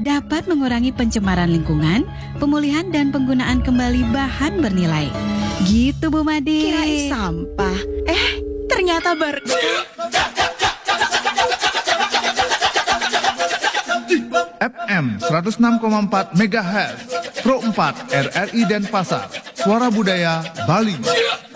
dapat mengurangi pencemaran lingkungan, pemulihan dan penggunaan kembali bahan bernilai. Gitu Bu Made. Kirain sampah. Ternyata berkah. FM 106,4 MHz, Pro 4 RRI Denpasar, Suara Budaya Bali.